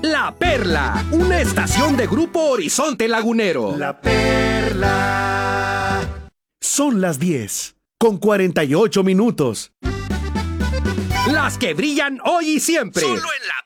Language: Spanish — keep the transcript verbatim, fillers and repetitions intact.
La Perla, una estación de Grupo Horizonte Lagunero. La Perla. Son las diez, con cuarenta y ocho minutos. Las que brillan hoy y siempre. Solo en La